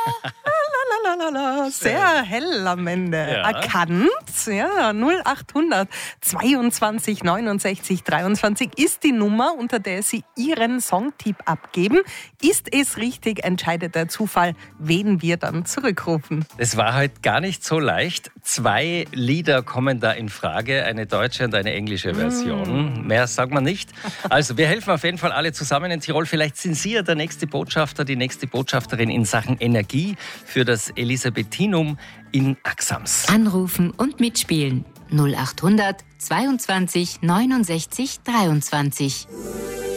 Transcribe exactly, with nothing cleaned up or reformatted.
Lalalala, sehr hell am Ende. Ja. Erkannt, ja, null achthundert zweiundzwanzig neunundsechzig dreiundzwanzig ist die Nummer, unter der Sie Ihren Songtipp abgeben. Ist es richtig, entscheidet der Zufall, wen wir dann zurückrufen. Es war heute gar nicht so leicht. Zwei Lieder kommen da in Frage, eine deutsche und eine englische Version. Mm. Mehr sagt man nicht. Also wir helfen auf jeden Fall alle zusammen in Tirol. Vielleicht sind Sie ja der nächste Botschafter, die nächste Botschafterin in Sachen Energie für das Elisabethinum in Axams. Anrufen und mitspielen. null achthundert zweiundzwanzig neunundsechzig dreiundzwanzig.